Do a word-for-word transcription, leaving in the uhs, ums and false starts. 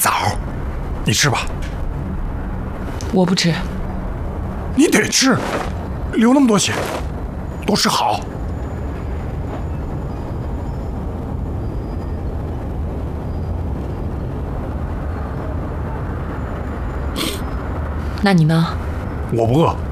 枣，你吃吧。 我不吃。 你得吃，流那么多血，多吃好。 那你呢？ 我不饿。